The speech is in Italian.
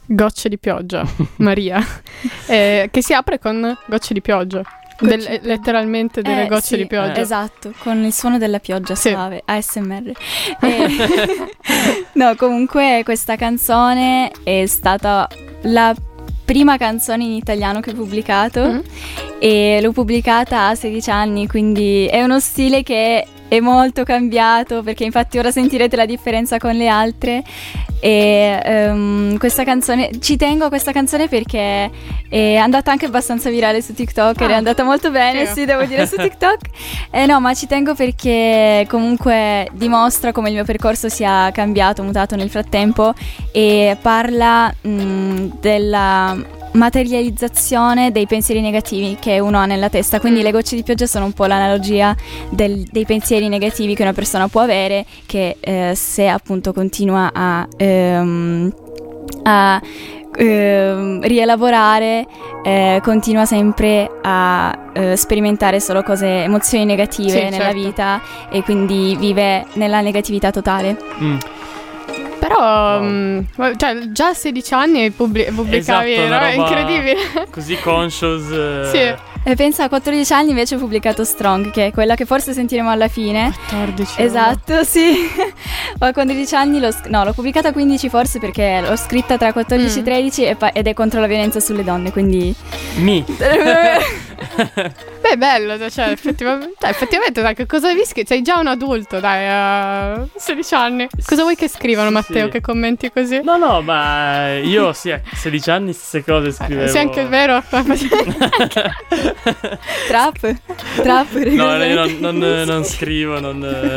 Gocce di pioggia, Maria, che si apre con gocce di pioggia. Letteralmente delle gocce di pioggia. Esatto, con il suono della pioggia suave, ASMR. No, comunque questa canzone è stata la prima canzone in italiano che ho pubblicato e l'ho pubblicata a 16 anni, quindi è uno stile che è molto cambiato, perché infatti ora sentirete la differenza con le altre. E questa canzone, ci tengo a questa canzone perché è andata anche abbastanza virale su TikTok ed è andata molto bene, sì, devo dire, su TikTok. No, ma ci tengo perché comunque dimostra come il mio percorso sia cambiato, mutato nel frattempo, e parla della materializzazione dei pensieri negativi che uno ha nella testa. Quindi le gocce di pioggia sono un po' l'analogia dei pensieri negativi che una persona può avere, che se appunto continua a rielaborare, continua sempre a sperimentare solo emozioni negative nella vita, e quindi vive nella negatività totale. Però cioè, già a 16 anni pubblicavi, esatto, no? È incredibile. Così conscious. Sì. E pensa, a 14 anni invece ho pubblicato Strong, che è quella che forse sentiremo alla fine. 14. Esatto, sì. A 15 anni l'ho pubblicata a 15 forse, perché l'ho scritta tra 14 e 13 ed è contro la violenza sulle donne, quindi Beh, bello, cioè effettivamente dai, che cosa devi scrivere? Sei già un adulto, dai, a 16 anni. Cosa vuoi che scrivano, Matteo, che commenti così? No, ma io sì, a 16 anni stesse cose scrivevo. Sì, anche vero. Trap No, io non scrivo,